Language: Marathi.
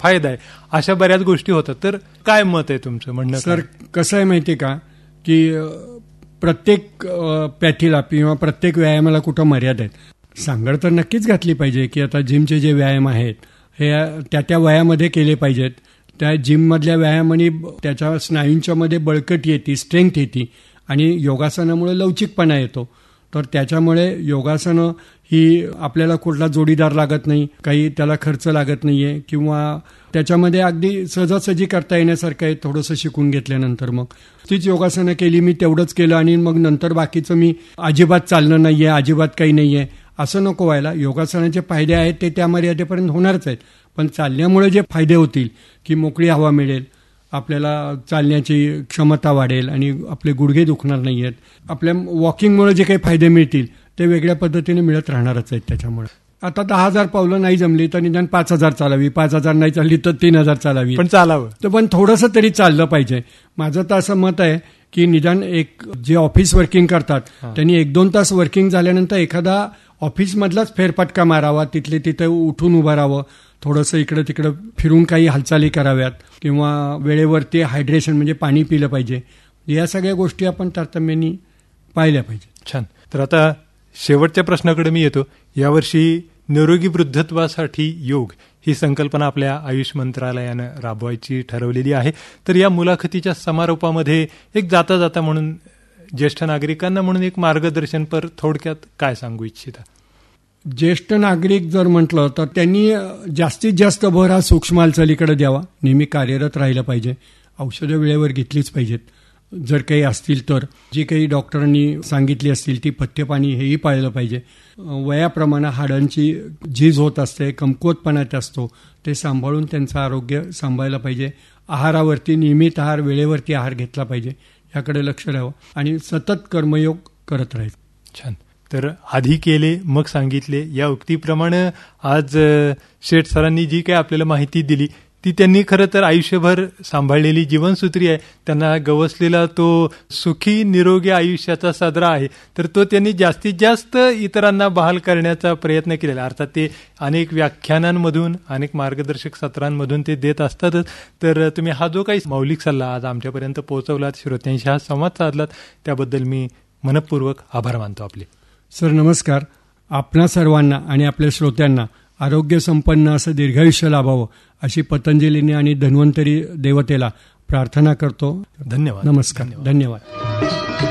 फायदा आहे, अशा बऱ्याच गोष्टी होतात. तर काय मत आहे तुमचं म्हणणं? सर, कसं आहे माहिती का, की प्रत्येक पॅथीला किंवा प्रत्येक व्यायामाला कुठं मर्यादा आहेत. सांगड तर नक्कीच घातली पाहिजे की आता जिमचे जे व्यायाम आहेत हे त्या वयामध्ये केले पाहिजेत. त्या जिममधल्या व्यायामाने त्याच्या स्नायूंच्या मध्ये बळकटी येते, स्ट्रेंथ येते आणि योगासनामुळे लवचिकपणा येतो. तर त्याच्यामुळे योगासनं ही आपल्याला कुठला जोडीदार लागत नाही, काही त्याला खर्च लागत नाहीये किंवा त्याच्यामध्ये अगदी सहजासहजी करता येण्यासारखं आहे थोडंसं शिकून घेतल्यानंतर. मग तीच योगासनं केली, मी तेवढंच केलं आणि मग नंतर बाकीचं मी अजिबात चालणं नाहीये, अजिबात काही नाहीये, असं नको व्हायला. योगासनाचे फायदे आहेत ते त्या मर्यादेपर्यंत होणारच आहेत, पण चालण्यामुळे जे फायदे होतील की मोकळी हवा मिळेल, आपल्याला चालण्याची क्षमता वाढेल आणि आपले गुडघे दुखणार नाही आहेत, आपल्या वॉकिंगमुळे जे काही फायदे मिळतील ते वेगळ्या पद्धतीने मिळत राहणारच आहेत. त्याच्यामुळे आता 10,000 पावलं नाही जमली तर निदान 5,000 चालावी, 5,000 नाही चालली तर 3,000 चालावी, पण चालावं. तर पण थोडंसं तरी चाललं पाहिजे. माझं तर असं मत आहे की निदान एक जे ऑफिस वर्किंग करतात त्यांनी 1-2 तास वर्किंग झाल्यानंतर एखादा ऑफिसमधलाच फेरफटका मारावा, तिथले तिथे उठून उभं राहावं, थोडंसं इकडं तिकडं फिरून काही हालचाली कराव्यात किंवा वेळेवरती हायड्रेशन म्हणजे पाणी पिलं पाहिजे. या सगळ्या गोष्टी आपण तारतम्याने पाहिल्या पाहिजे. छान. तर आता शेवटच्या प्रश्नाकडे मी येतो. यावर्षी निरोगी वृद्धत्वासाठी योग ही संकल्पना आपल्या आयुष मंत्रालयानं राबवायची ठरवलेली आहे. तर या मुलाखतीच्या समारोपामध्ये एक जाता जाता म्हणून ज्येष्ठ नागरिकांना म्हणून एक मार्गदर्शनपर थोडक्यात काय सांगू इच्छिता? ज्येष्ठ नागरिक जर म्हटलं तर त्यांनी जास्तीत जास्त भर हा सूक्ष्म हालचालीकडे द्यावा, नेहमी कार्यरत राहिलं पाहिजे, औषधं वेळेवर घेतलीच पाहिजेत, जर काही असतील तर जी काही डॉक्टरांनी सांगितली असतील ती पथ्यपाणी हेही पाळलं पाहिजे. वयाप्रमाणे हाडांची झीज होत असते, कमकुवतपणा असतो, ते सांभाळून त्यांचं आरोग्य सांभाळलं पाहिजे. आहारावरती नियमित आहार, वेळेवरती आहार घेतला पाहिजे, याकडे लक्ष द्यावं आणि सतत कर्मयोग करत राहायचं. छान. तर आधी केले मग सांगितले या उक्तीप्रमाणे आज शेठ सरांनी जी काही आपल्याला माहिती दिली ती त्यांनी खरं तर आयुष्यभर सांभाळलेली जीवनसूत्री आहे. त्यांना गवसलेला तो सुखी निरोगी आयुष्याचा सदरा आहे. तर तो त्यांनी जास्तीत जास्त इतरांना बहाल करण्याचा प्रयत्न केलेला. अर्थात ते अनेक व्याख्यानांमधून, अनेक मार्गदर्शक सत्रांमधून ते देत असतातच. तर तुम्ही हा जो काही मौलिक सल्ला आज आमच्यापर्यंत पोहोचवलात, श्रोत्यांशी हा संवाद साधलात, त्याबद्दल मी मनपूर्वक आभार मानतो आपले. सर नमस्कार. आपणा सर्वांना आणि आपल्या श्रोत्यांना आरोग्य संपन्न असं दीर्घायुष्य लाभावं अशी पतंजलीने आणि धन्वंतरी देवतेला प्रार्थना करतो. धन्यवाद. नमस्कार. धन्यवाद.